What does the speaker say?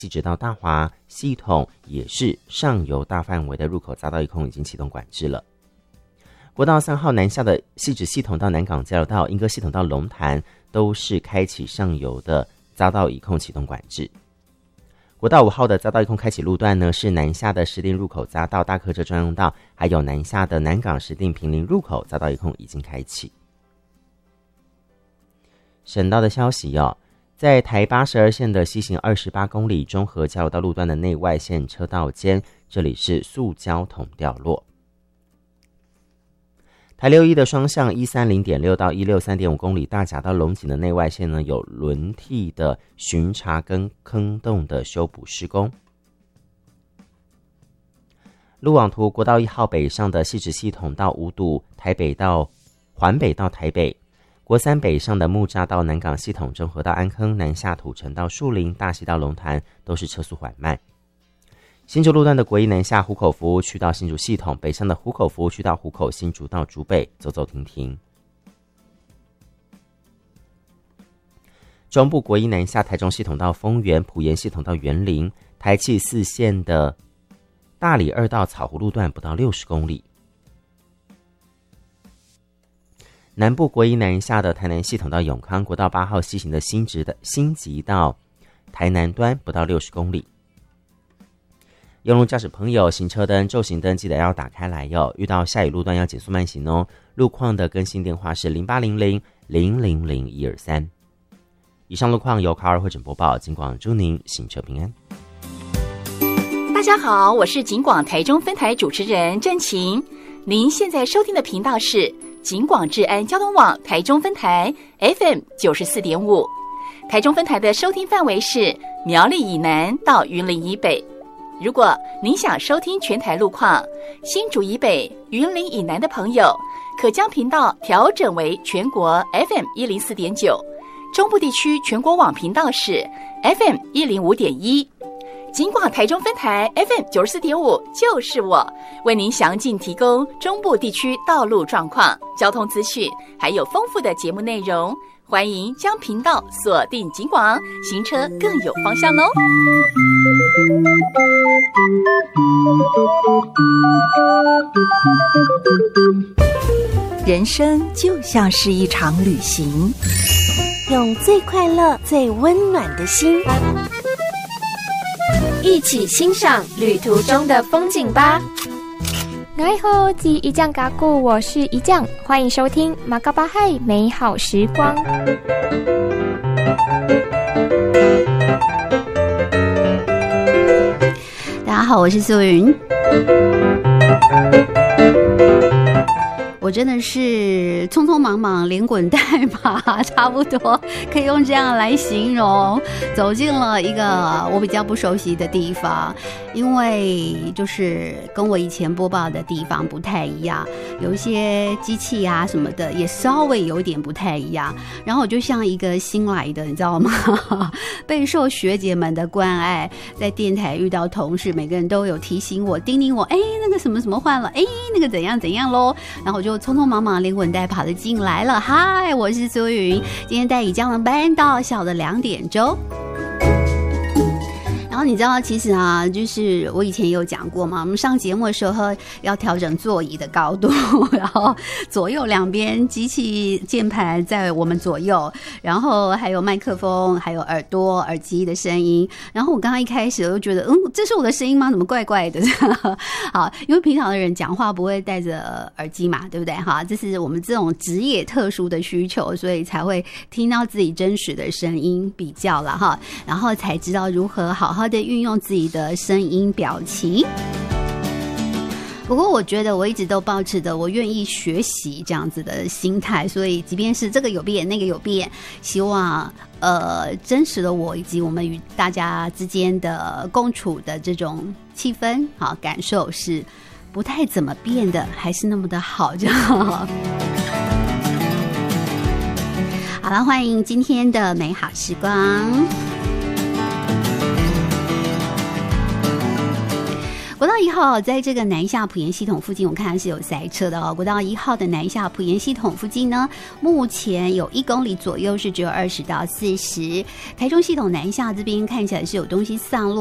直到大华系统也是上游大范围的入口匝道一空已经启动管制了。国道3号南下的汐止系统到南港交流道、莺歌系统到龙潭都是开启上游的匝道一空启动管制。国道5号的匝道一空开启路段呢，是南下的石碇入口匝道、大客车专用道，还有南下的南港石碇坪林入口匝道一空已经开启。省道的消息在台82线的西行28公里中和交流道路段的内外线车道间，这里是塑胶桶掉落。台61的双向130.6到163.5公里大甲到龙井的内外线呢，有轮替的巡查跟坑洞的修补施工。路网图，国道1号北上的汐止系统到五堵，台北到环北到台北，国3北上的木栅到南港系统，中和到安坑，南下土城到树林，大溪到龙潭都是车速缓慢。新竹路段的国一南下湖口服务区到新竹系统，北上的湖口服务区到湖口，新竹到竹北走走停停。中部国一南下台中系统到丰原，埔盐系统到园林，台气4线的大里2道草湖路段不到60公里。南部国一南下的台南系统到永康，国道8号西行的新集到台南端不到60公里。用路驾驶朋友，行车灯、昼行灯记得要打开来遇到下雨路段要减速慢行哦。路况的更新电话是0800000123。以上路况由卡尔会诊播报，警广祝您行车平安。 大家好，我是警广台中分台主持人郑晴。您现在收听的频道是警广治安交通网台中分台 FM94.5。台中分台的收听范围是苗栗以南到云林以北。如果您想收听全台路况，新竹以北、云林以南的朋友，可将频道调整为全国 FM104.9， 中部地区全国网频道是 FM105.1。警广台中分台 FM94.5 就是我，为您详尽提供中部地区道路状况、交通资讯，还有丰富的节目内容。欢迎将频道锁定警广，行车更有方向哦。 人生就像是一场旅行，用最快乐、最温暖的心， 一起欣赏旅途中的风景吧。 你好，吉一酱嘎古，我是一酱，欢迎收听马嘎巴嗨美好时光。 大家好，我是素云。我真的是匆匆忙忙连滚带爬，差不多可以用这样来形容，走进了一个我比较不熟悉的地方，因为就是跟我以前播报的地方不太一样，有一些机器啊什么的也稍微有点不太一样，然后我就像一个新来的，你知道吗？备受学姐们的关爱，在电台遇到同事，每个人都有提醒我、叮咛我，那个什么什么换了，那个怎样怎样咯，然后我就匆匆忙忙连滚带爬的进来了。嗨，我是苏云，今天带以江的班到下午的2点钟。然后你知道其实啊，就是我以前也有讲过嘛，我们上节目的时候要调整座椅的高度，然后左右两边机器键盘在我们左右，然后还有麦克风，还有耳朵耳机的声音。然后我刚刚一开始我就觉得这是我的声音吗？怎么怪怪的？好，因为平常的人讲话不会戴着耳机嘛，对不对？哈，这是我们这种职业特殊的需求，所以才会听到自己真实的声音比较了哈，然后才知道如何好好的运用自己的声音表情。不过我觉得我一直都抱持着我愿意学习这样子的心态，所以即便是这个有变那个有变，希望真实的我以及我们与大家之间的共处的这种气氛好感受是不太怎么变的，还是那么的好就好。好了，欢迎今天的美好时光。国道 1号在这个南下埔盐系统附近，我看是有塞车的哦。国道1号的南下埔盐系统附近呢，目前有1公里左右是只有20到40。台中系统南下这边看起来是有东西散落。